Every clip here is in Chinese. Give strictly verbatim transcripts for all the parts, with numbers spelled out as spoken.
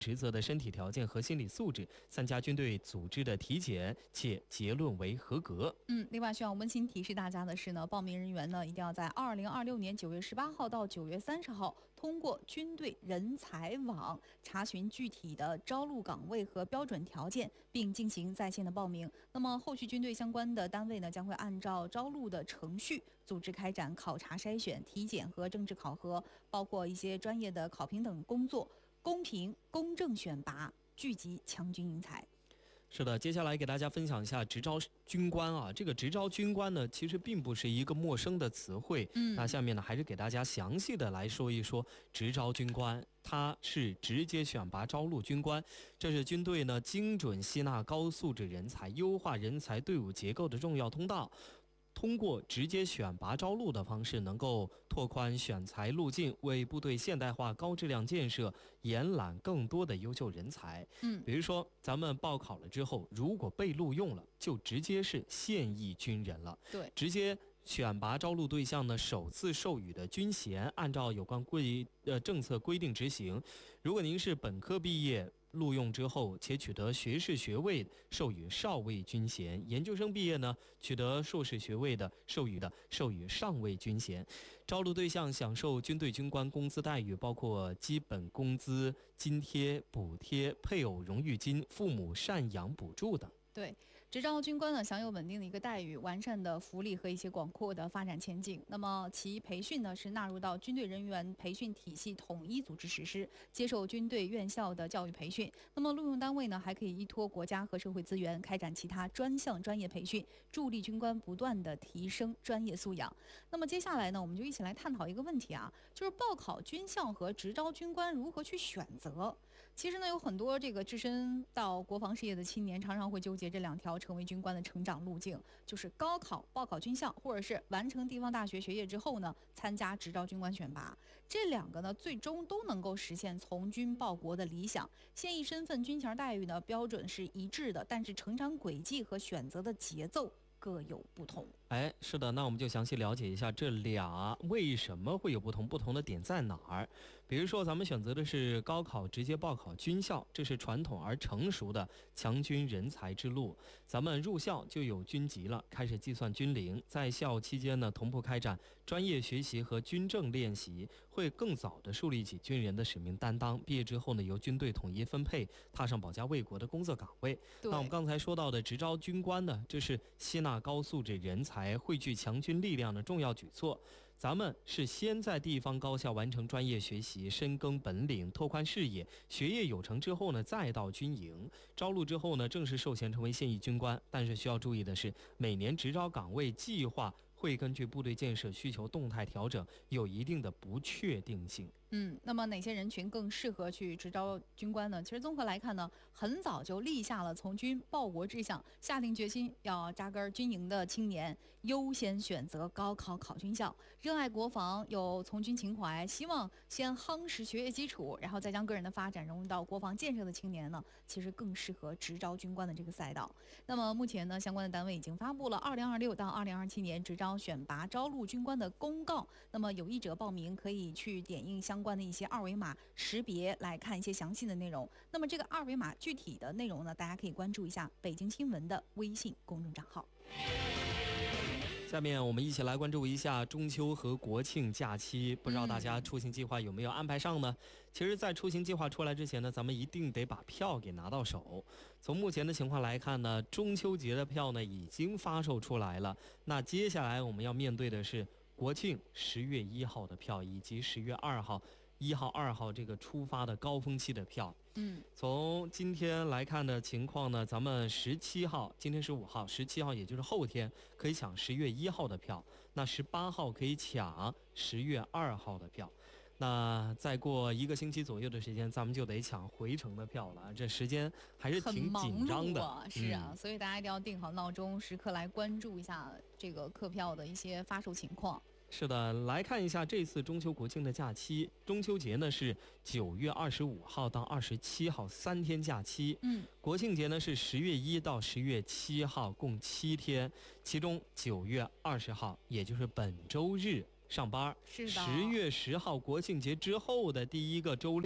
职责的身体条件和心理素质，参加军队组织的体检，且结论为合格。 嗯，另外需要温馨提示大家的是呢，报名人员呢一定要在二零二六年九月十八号到九月三十号通过军队人才网查询具体的招录岗位和标准条件，并进行在线的报名。那么后续军队相关的单位呢，将会按照招录的程序组织开展考察筛选、体检和政治考核，包括一些专业的考评等工作，公平公正选拔，聚集强军英才。 是的，接下来给大家分享一下直招军官啊。这个直招军官呢，其实并不是一个陌生的词汇。 嗯， 那下面呢，还是给大家详细的来说一说直招军官。它是直接选拔招录军官，这是军队呢精准吸纳高素质人才、优化人才队伍结构的重要通道。通过直接选拔招录的方式，能够拓宽选材路径，为部队现代化高质量建设延揽更多的优秀人才。 嗯， 比如说咱们报考了之后，如果被录用了，就直接是现役军人了。 对， 直接选拔招录对象呢，首次授予的军衔按照有关规呃政策规定执行。如果您是本科毕业录用之后且取得学士学位，授予少尉军衔；研究生毕业呢，取得硕士学位的，授予的授予上尉军衔。招录对象享受军队军官工资待遇，包括基本工资、津贴、补贴、配偶荣誉金、父母赡养补助等。 对，直招军官呢享有稳定的一个待遇、完善的福利和一些广阔的发展前景。那么其培训呢是纳入到军队人员培训体系统一组织实施，接受军队院校的教育培训。那么录用单位呢还可以依托国家和社会资源，开展其他专项专业培训，助力军官不断的提升专业素养。那么接下来呢，我们就一起来探讨一个问题啊，就是报考军校和直招军官如何去选择。其实呢，有很多这个置身到国防事业的青年，常常会纠结这两条成为军官的成长路径，就是高考报考军校，或者是完成地方大学学业之后呢，参加直招军官选拔。这两个呢，最终都能够实现从军报国的理想。现役身份、军衔待遇呢，标准是一致的，但是成长轨迹和选择的节奏各有不同。 哎，是的，那我们就详细了解一下这俩为什么会有不同，不同的点在哪儿。比如说咱们选择的是高考直接报考军校，这是传统而成熟的强军人才之路。咱们入校就有军籍了，开始计算军龄，在校期间呢同步开展专业学习和军政练习，会更早的树立起军人的使命担当。毕业之后呢，由军队统一分配，踏上保家卫国的工作岗位。那我们刚才说到的直招军官呢，这是吸纳高素质人才、汇聚强军力量的重要举措。咱们是先在地方高校完成专业学习，深耕本领，拓宽视野，学业有成之后呢，再到军营招录之后呢，正式授衔成为现役军官。但是需要注意的是，每年直招岗位计划会根据部队建设需求动态调整，有一定的不确定性。 嗯，那么哪些人群更适合去直招军官呢？其实综合来看呢，很早就立下了从军报国志向，下定决心要扎根军营的青年，优先选择高考考军校。热爱国防，有从军情怀，希望先夯实学业基础，然后再将个人的发展融入到国防建设的青年呢，其实更适合直招军官的这个赛道。那么目前呢，相关的单位已经发布了二零二六到二零二七年直招选拔招录军官的公告。那么有意者报名可以去点映相关的一些二维码识别来看一些详细的内容。那么这个二维码具体的内容呢，大家可以关注一下北京新闻的微信公众账号。 下面我们一起来关注一下中秋和国庆假期，不知道大家出行计划有没有安排上呢？其实在出行计划出来之前呢，咱们一定得把票给拿到手。从目前的情况来看呢，中秋节的票呢已经发售出来了。那接下来我们要面对的是国庆十月一号的票，以及十月二号、一号、二号这个出发的高峰期的票。 嗯， 从今天来看的情况呢，咱们十七号，今天是五号，十七号也就是后天可以抢十月一号的票，那十八号可以抢十月二号的票。那再过一个星期左右的时间，咱们就得抢回程的票了，这时间还是挺紧张的。 啊是啊、嗯，所以大家一定要定好闹钟，时刻来关注一下这个客票的一些发售情况。 是的，来看一下这次中秋国庆的假期。中秋节呢是九月二十五号到二十七号三天假期， 嗯， 国庆节呢是十月一到十月七号，共七天。其中九月二十号，也就是本周日上班， 是的。 十月十号国庆节之后的第一个周六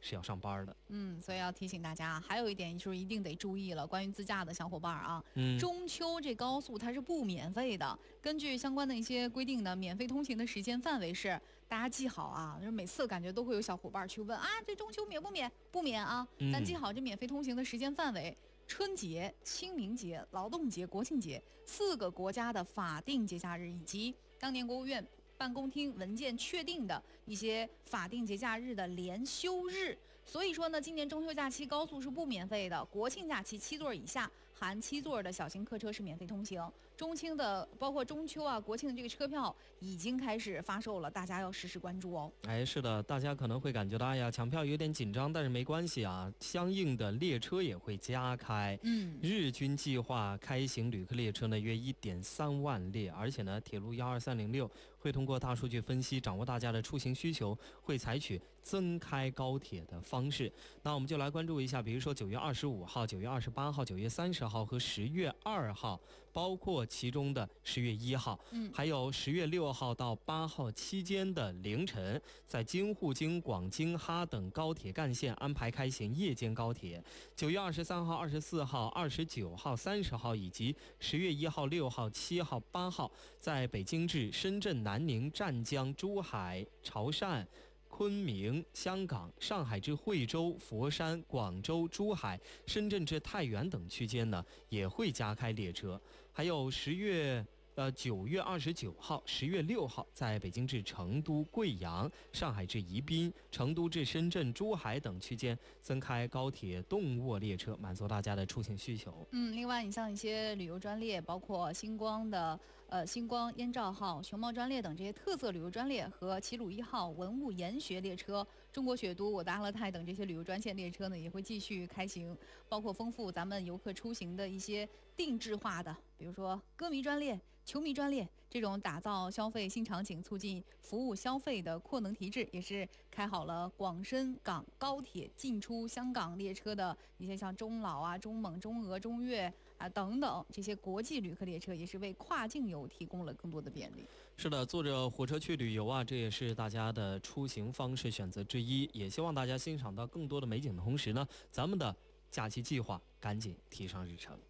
是要上班的。 嗯，所以要提醒大家，还有一点就是一定得注意了，关于自驾的小伙伴啊， 嗯， 中秋这高速它是不免费的，根据相关的一些规定呢，免费通行的时间范围是，大家记好啊，就是每次感觉都会有小伙伴去问啊，这中秋免不免？不免啊，咱记好这免费通行的时间范围。春节、清明节、劳动节、国庆节四个国家的法定节假日，以及当年国务院办公厅文件确定的一些法定节假日的连休日。所以说呢，今年中秋假期高速是不免费的，国庆假期七座以下含七座的小型客车是免费通行。中青的包括中秋啊、国庆的这个车票已经开始发售了，大家要实时关注哦。 哎，是的，大家可能会感觉到，哎呀，抢票有点紧张，但是没关系啊，相应的列车也会加开。 嗯， 日均计划开行旅客列车呢约一点三万列，而且呢，铁路幺二三零六会通过大数据分析，掌握大家的出行需求，会采取增开高铁的方式。那我们就来关注一下，比如说九月二十五号、九月二十八号、九月三十号和十月二号，包括其中的十月一号， 嗯， 还有十月六号到八号期间的凌晨，在京沪京广京哈等高铁干线安排开行夜间高铁。九月二十三号、二十四号、二十九号、三十号以及十月一号、六号、七号、八号，在北京至深圳、南宁、湛江、珠海、潮汕、昆明、香港、上海至惠州、佛山、广州、珠海、深圳至太原等区间呢，也会加开列车。还有十月呃九月二十九号、十月六号，在北京至成都、贵阳、上海至宜宾、成都至深圳、珠海等区间增开高铁动卧列车，满足大家的出行需求。 嗯，另外你像一些旅游专列，包括星光的呃星光燕赵号、熊猫专列等这些特色旅游专列和齐鲁一号文物研学列车、中国雪都、我的阿勒泰等这些旅游专线列车呢，也会继续开行，包括丰富咱们游客出行的一些定制化的，比如说歌迷专列、球迷专列这种打造消费新场景、促进服务消费的扩能提质，也是开好了广深港高铁进出香港列车的一些像中老啊、中蒙、中俄、中越啊等等这些国际旅客列车，也是为跨境游提供了更多的便利。 是的，坐着火车去旅游啊，这也是大家的出行方式选择之一。也希望大家欣赏到更多的美景的同时呢，咱们的假期计划赶紧提上日程。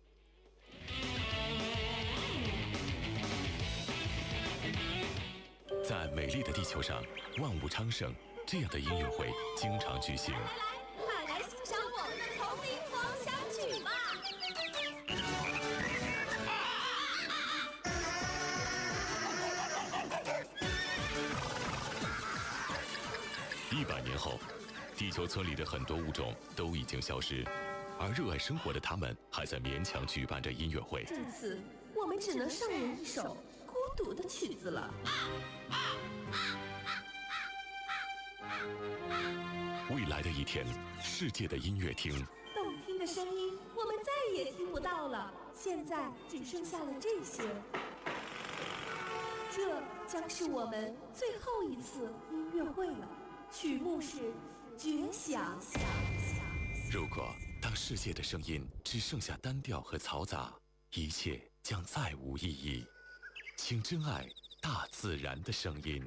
在美丽的地球上，万物昌盛，这样的音乐会经常举行。 来来，快来欣赏我们的《丛林狂想曲》吧！ 一百年后，地球村里的很多物种都已经消失，而热爱生活的他们还在勉强举办着音乐会。 这次我们只能上演一首孤独的曲子了。 未来的一天，世界的音乐厅， 动听的声音我们再也听不到了，现在只剩下了这些。这将是我们最后一次音乐会了。曲目是《绝响》。 如果当世界的声音只剩下单调和嘈杂，一切将再无意义。请珍爱大自然的声音。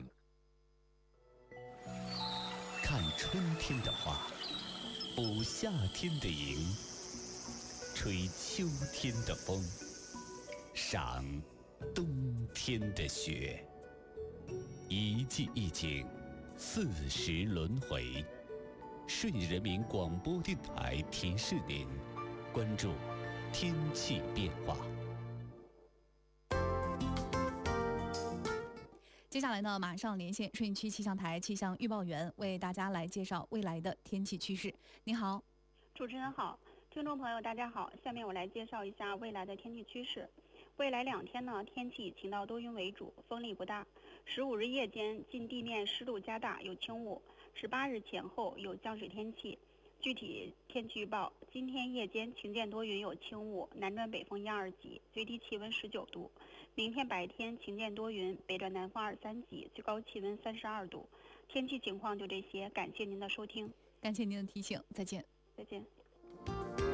看春天的花，捕夏天的萤，吹秋天的风，赏冬天的雪。一季一景，四时轮回。顺义人民广播电台提示您，关注天气变化。 接下来呢，马上连线顺义区气象台气象预报员，为大家来介绍未来的天气趋势。你好， 主持人好，听众朋友大家好，下面我来介绍一下未来的天气趋势。未来两天呢，天气晴到多云为主，风力不大。十五日夜间近地面湿度加大，有轻雾。十八日前后有降水天气。具体天气预报：今天夜间晴间多云，有轻雾，南转北风一二级，最低气温十九度。明天白天晴间多云，北转南风二三级，最高气温三十二度。天气情况就这些，感谢您的收听。 感谢您的提醒，再见。 再见。